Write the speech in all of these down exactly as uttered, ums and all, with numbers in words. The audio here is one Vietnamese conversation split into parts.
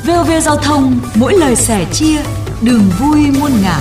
vê o vê Giao thông, mỗi lời sẻ chia, đường vui muôn ngả.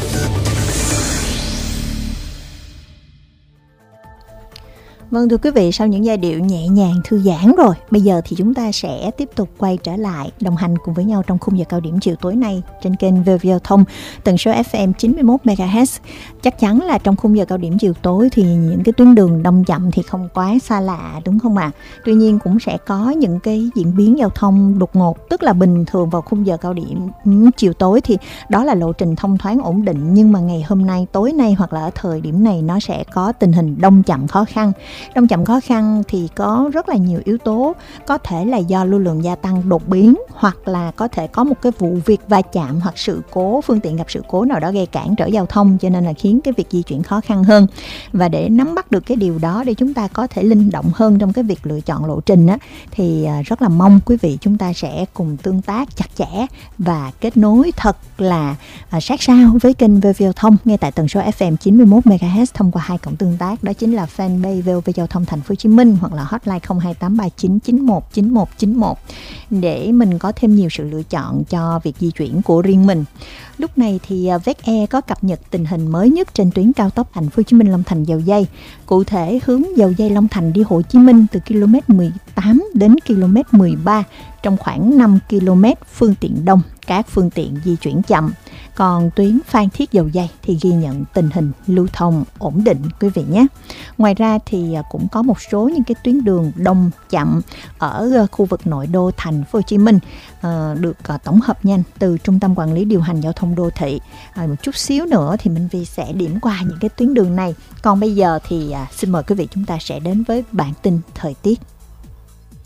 Vâng, thưa quý vị, sau những giai điệu nhẹ nhàng thư giãn rồi, bây giờ thì chúng ta sẽ tiếp tục quay trở lại đồng hành cùng với nhau trong khung giờ cao điểm chiều tối nay trên kênh vê o vê Giao thông, tần số ép em chín mươi mốt mê ga héc. Chắc chắn là trong khung giờ cao điểm chiều tối thì những cái tuyến đường đông chậm thì không quá xa lạ, đúng không ạ? À? Tuy nhiên cũng sẽ có những cái diễn biến giao thông đột ngột, tức là bình thường vào khung giờ cao điểm chiều tối thì đó là lộ trình thông thoáng ổn định, nhưng mà ngày hôm nay, tối nay hoặc là ở thời điểm này nó sẽ có tình hình đông chậm khó khăn. Đông chậm khó khăn thì có rất là nhiều yếu tố, có thể là do lưu lượng gia tăng đột biến, hoặc là có thể có một cái vụ việc va chạm hoặc sự cố, phương tiện gặp sự cố nào đó gây cản trở giao thông, cho nên là khiến cái việc di chuyển khó khăn hơn. Và để nắm bắt được cái điều đó, để chúng ta có thể linh động hơn trong cái việc lựa chọn lộ trình á, thì rất là mong quý vị chúng ta sẽ cùng tương tác chặt chẽ và kết nối thật là sát sao với kênh vê o vê Giao thông ngay tại tần số ép em chín mươi mốt mê ga héc thông qua hai cổng tương tác, đó chính là fanpage vê o vê Giao thông Thành phố Hồ Chí Minh hoặc là hotline không hai tám ba chín chín một chín một chín một để mình có thêm nhiều sự lựa chọn cho việc di chuyển của riêng mình. Lúc này thì vê e xê e có cập nhật tình hình mới nhất trên tuyến cao tốc Thành phố Hồ Chí Minh Long Thành Dầu Giây. Cụ thể, hướng Dầu Giây Long Thành đi Hồ Chí Minh từ ki lô mét mười tám đến ki lô mét mười ba trong khoảng năm ki lô mét phương tiện đông, các phương tiện di chuyển chậm. Còn tuyến Phan Thiết Dầu Giây thì ghi nhận tình hình lưu thông ổn định quý vị nhé. Ngoài ra thì cũng có một số những cái tuyến đường đông chậm ở khu vực nội đô Thành phố Hồ Chí Minh được tổng hợp nhanh từ Trung tâm Quản lý Điều hành Giao thông Đô thị. Một chút xíu nữa thì Minh Vi sẽ điểm qua những cái tuyến đường này. Còn bây giờ thì xin mời quý vị chúng ta sẽ đến với bản tin thời tiết.